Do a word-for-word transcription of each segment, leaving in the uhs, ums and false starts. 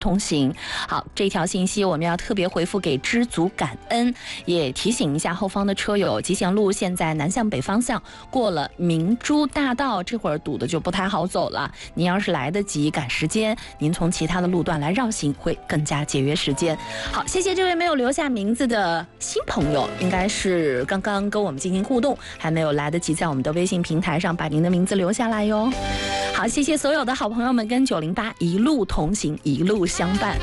同行。好，这条信息我们要特别回复给知足感恩，也提醒一下后方的车友，集贤路现在南向北方向过了明珠大道，这会儿堵的就不太好走了。您要是来得及赶时间，您从其他的路段来绕行会更加节约时间。好，谢谢这位没有留下名字的新朋友，应该是刚刚跟我们进行互动，还没有来得及在我们的微信平台上把您的名字留下来哟。好，谢谢所有的好朋友们跟九零八一路同行，一路相伴。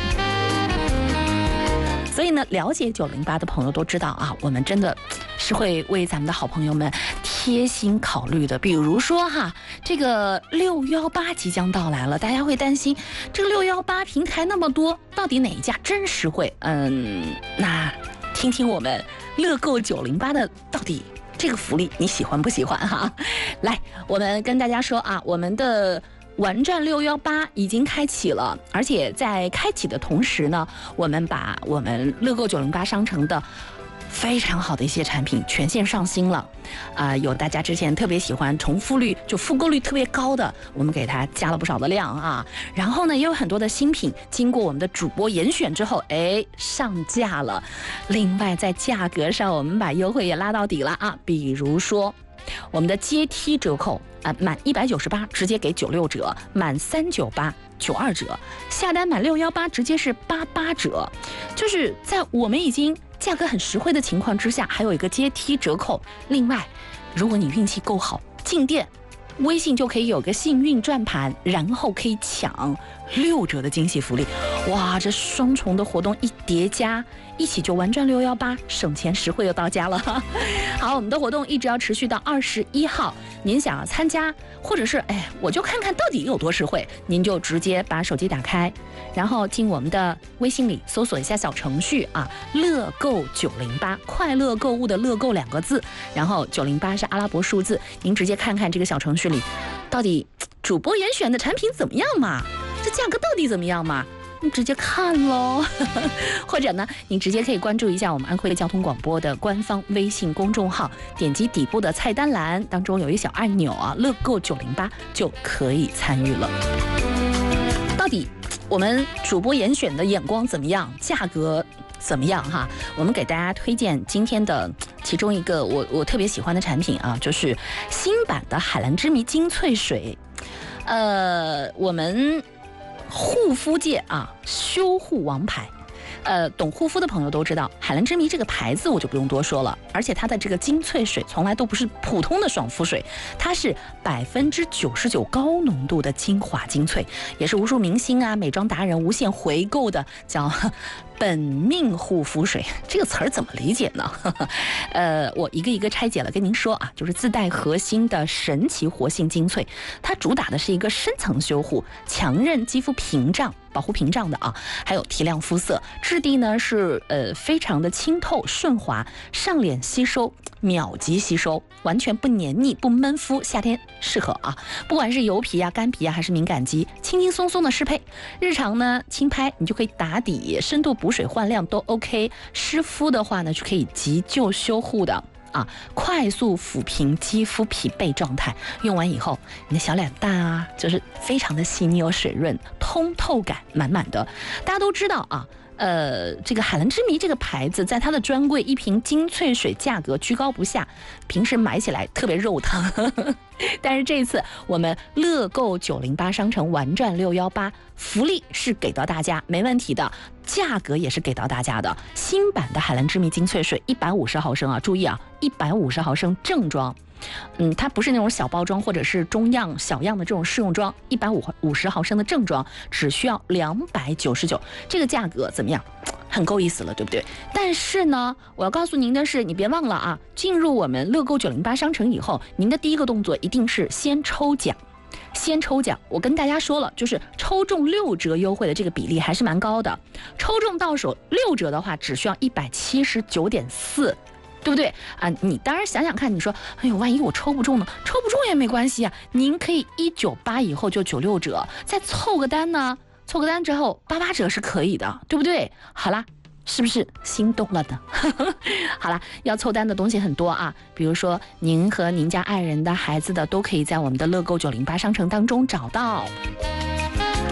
所以呢，了解九零八的朋友都知道啊，我们真的是会为咱们的好朋友们贴心考虑的。比如说哈，这个六一八即将到来了，大家会担心这个六一八平台那么多，到底哪一家真实惠？嗯，那听听我们乐购九零八的到底这个福利你喜欢不喜欢哈？来，我们跟大家说啊，我们的玩转六一八已经开启了，而且在开启的同时呢，我们把我们乐购九零八商城的非常好的一些产品全线上新了，啊、呃，有大家之前特别喜欢重复率就复购率特别高的，我们给它加了不少的量啊。然后呢，也有很多的新品经过我们的主播严选之后，哎，上架了。另外在价格上，我们把优惠也拉到底了啊，比如说我们的阶梯折扣啊、呃，满一百九十八直接给九六折，满三九八九二折，下单满六一八直接是八八折，就是在我们已经价格很实惠的情况之下，还有一个阶梯折扣。另外，如果你运气够好，进店微信就可以有个幸运转盘，然后可以抢六折的惊喜福利。哇，这双重的活动一叠加，一起就玩转六一八，省钱实惠又到家了。好，我们的活动一直要持续到二十一号。您想要参加，或者是哎，我就看看到底有多实惠，您就直接把手机打开，然后进我们的微信里搜索一下小程序啊，乐购九零八，快乐购物的乐购两个字，然后九零八是阿拉伯数字，您直接看看这个小程序里到底主播严选的产品怎么样嘛，这价格到底怎么样嘛，你直接看咯。或者呢，你直接可以关注一下我们安徽交通广播的官方微信公众号，点击底部的菜单栏当中有一小按钮啊，乐购九零八就可以参与了。到底我们主播严选的眼光怎么样，价格怎么样哈？我们给大家推荐今天的其中一个我我特别喜欢的产品啊，就是新版的海蓝之谜精粹水。呃，我们护肤界啊，修护王牌。呃，懂护肤的朋友都知道，海蓝之谜这个牌子我就不用多说了，而且它的这个精粹水从来都不是普通的爽肤水，它是百分之九十九高浓度的精华精粹，也是无数明星啊、美妆达人无限回购的，叫本命护肤水。这个词儿怎么理解呢？呃，我一个一个拆解了跟您说啊，就是自带核心的神奇活性精粹，它主打的是一个深层修护，强韧肌肤屏障。保护屏障的啊，还有提亮肤色，质地呢是呃非常的清透顺滑，上脸吸收秒级吸收，完全不黏腻不闷肤，夏天适合啊，不管是油皮啊、干皮啊还是敏感肌，轻轻松松的适配。日常呢轻拍你就可以打底，深度补水焕亮都 OK。湿敷的话呢就可以急救修护的。啊，快速抚平肌肤疲惫状态，用完以后，你的小脸蛋啊，就是非常的细腻又水润，通透感满满的。大家都知道啊，呃，这个海蓝之谜这个牌子，在它的专柜一瓶精粹水价格居高不下，平时买起来特别肉疼。但是这一次我们乐购九零八商城玩转六一八福利是给到大家没问题的，价格也是给到大家的。新版的海蓝之谜精粹水一百五十毫升啊，注意啊，一百五十毫升正装。嗯，它不是那种小包装或者是中样小样的这种试用装，一百五十毫升的正装只需要两百九十九，这个价格怎么样？很够意思了，对不对？但是呢，我要告诉您的是，你别忘了啊，进入我们乐购九零八商城以后，您的第一个动作一定是先抽奖。先抽奖，我跟大家说了，就是抽中六折优惠的这个比例还是蛮高的，抽中到手六折的话，只需要一百七十九点四。对不对啊？你当然想想看，你说，哎呦，万一我抽不中呢？抽不中也没关系啊，您可以一九八以后就九六折，再凑个单呢，凑个单之后八八折是可以的，对不对？好啦，是不是心动了呢？好啦，要凑单的东西很多啊，比如说您和您家爱人的、孩子的，都可以在我们的乐购九零八商城当中找到。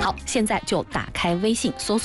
好，现在就打开微信搜索